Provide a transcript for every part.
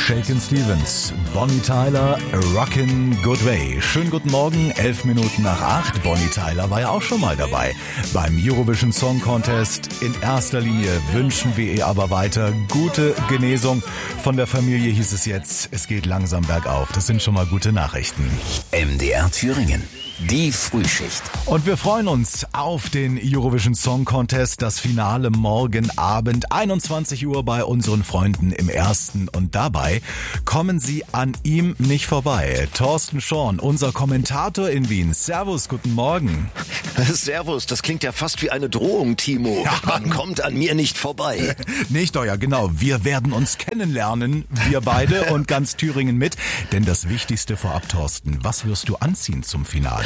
Shakin' Stevens, Bonnie Tyler, Rockin' Good Way. Schönen guten Morgen, 11 Minuten nach 8. Bonnie Tyler war ja auch schon mal dabei beim Eurovision Song Contest. In erster Linie wünschen wir ihr aber weiter gute Genesung. Von der Familie hieß es jetzt, es geht langsam bergauf. Das sind schon mal gute Nachrichten. MDR Thüringen. Die Frühschicht. Und wir freuen uns auf den Eurovision Song Contest, das Finale morgen Abend, 21 Uhr bei unseren Freunden im Ersten. Und dabei kommen Sie an ihm nicht vorbei. Thorsten Schorn, unser Kommentator in Wien. Servus, guten Morgen. Servus, das klingt ja fast wie eine Drohung, Timo. Ja. Man kommt an mir nicht vorbei. Nicht euer, genau. Wir werden uns kennenlernen, wir beide und ganz Thüringen mit. Denn das Wichtigste vorab, Thorsten, was wirst du anziehen zum Finale?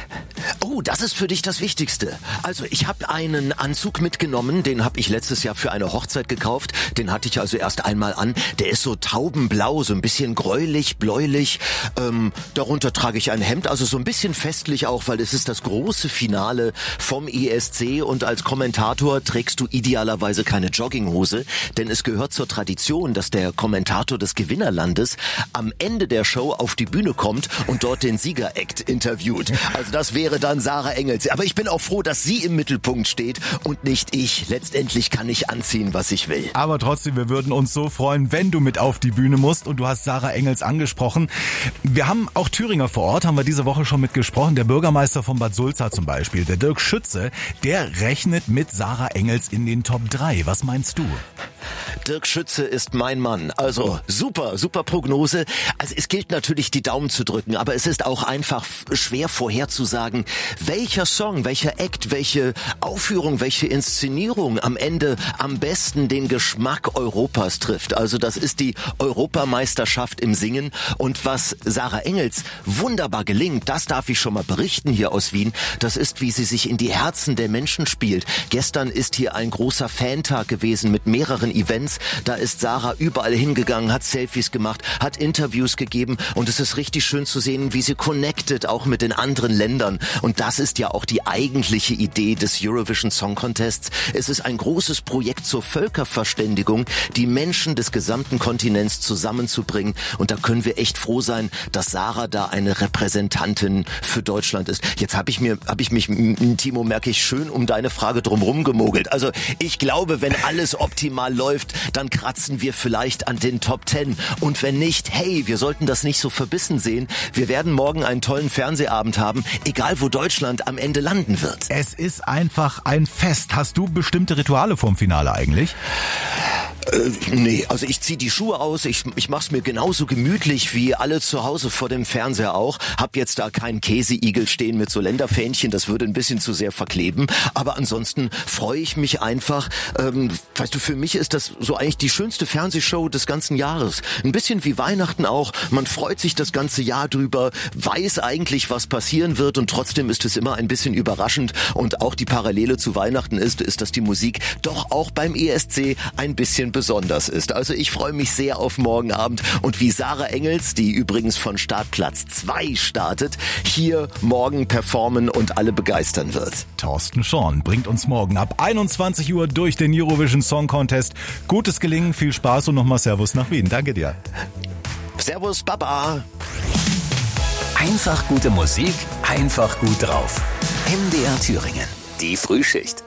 Oh, das ist für dich das Wichtigste. Also ich habe einen Anzug mitgenommen, den habe ich letztes Jahr für eine Hochzeit gekauft. Den hatte ich also erst einmal an. Der ist so taubenblau, so ein bisschen gräulich, bläulich. Darunter trage ich ein Hemd, also so ein bisschen festlich auch, weil es ist das große Finale vom ESC und als Kommentator trägst du idealerweise keine Jogginghose, denn es gehört zur Tradition, dass der Kommentator des Gewinnerlandes am Ende der Show auf die Bühne kommt und dort den Sieger-Act interviewt. Also das wäre dann Sarah Engels. Aber ich bin auch froh, dass sie im Mittelpunkt steht und nicht ich. Letztendlich kann ich anziehen, was ich will. Aber trotzdem, wir würden uns so freuen, wenn du mit auf die Bühne musst. Und du hast Sarah Engels angesprochen. Wir haben auch Thüringer vor Ort, haben wir diese Woche schon mitgesprochen. Der Bürgermeister von Bad Sulza zum Beispiel, der Dirk Schütze, der rechnet mit Sarah Engels in den Top 3. Was meinst du? Dirk Schütze ist mein Mann. Also super Prognose. Also es gilt natürlich, die Daumen zu drücken, aber es ist auch einfach schwer vorherzusagen, welcher Song, welcher Act, welche Aufführung, welche Inszenierung am Ende am besten den Geschmack Europas trifft. Also das ist die Europameisterschaft im Singen. Und was Sarah Engels wunderbar gelingt, das darf ich schon mal berichten hier aus Wien, das ist, wie sie sich in die Herzen der Menschen spielt. Gestern ist hier ein großer Fantag gewesen mit mehreren Events. Da ist Sarah überall hingegangen, hat Selfies gemacht, hat Interviews gegeben und es ist richtig schön zu sehen, wie sie connected auch mit den anderen Ländern. Und das ist ja auch die eigentliche Idee des Eurovision Song Contests. Es ist ein großes Projekt zur Völkerverständigung, die Menschen des gesamten Kontinents zusammenzubringen. Und da können wir echt froh sein, dass Sarah da eine Repräsentantin für Deutschland ist. Jetzt habe ich mich, Timo, merke ich, schön um deine Frage drumherum gemogelt. Also ich glaube, wenn alles optimal läuft, dann kratzen wir vielleicht an den Top 10. Und wenn nicht, hey, wir sollten das nicht so verbissen sehen. Wir werden morgen einen tollen Fernsehabend haben, egal wo Deutschland am Ende landen wird. Es ist einfach ein Fest. Hast du bestimmte Rituale vorm Finale eigentlich? Nee, also ich ziehe die Schuhe aus, ich mach's mir genauso gemütlich wie alle zu Hause vor dem Fernseher auch. Hab jetzt da keinen Käseigel stehen mit so Länderfähnchen, das würde ein bisschen zu sehr verkleben. Aber ansonsten freue ich mich einfach. Weißt du, für mich ist das so eigentlich die schönste Fernsehshow des ganzen Jahres. Ein bisschen wie Weihnachten auch. Man freut sich das ganze Jahr drüber, weiß eigentlich, was passieren wird und trotzdem ist es immer ein bisschen überraschend. Und auch die Parallele zu Weihnachten ist, dass die Musik doch auch beim ESC ein bisschen besonders ist. Also ich freue mich sehr auf morgen Abend und wie Sarah Engels, die übrigens von Startplatz 2 startet, hier morgen performen und alle begeistern wird. Thorsten Schorn bringt uns morgen ab 21 Uhr durch den Eurovision Song Contest. Gutes Gelingen, viel Spaß und nochmal Servus nach Wien. Danke dir. Servus, Baba. Einfach gute Musik, einfach gut drauf. MDR Thüringen. Die Frühschicht.